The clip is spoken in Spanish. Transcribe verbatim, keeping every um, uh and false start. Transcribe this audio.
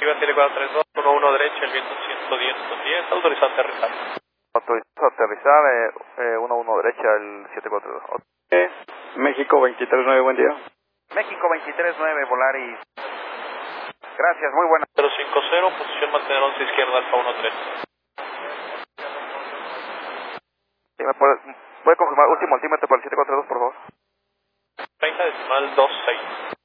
Viva siete cuatro tres dos, uno uno derecha, el viento ciento diez, ciento diez, autorizado a aterrizar. Autorizado a aterrizar, eh, eh, uno uno derecha, el siete cuatro dos. Eh, México veintitrés nueve, buen día. México veintitrés nueve, Volaris. Gracias, muy buena. cero cinco cero, posición mantener once izquierda, Alfa uno tres. Sí, ¿me puede, puede confirmar último altímetro para el siete cuatro dos, por favor? treinta decimal dos seis.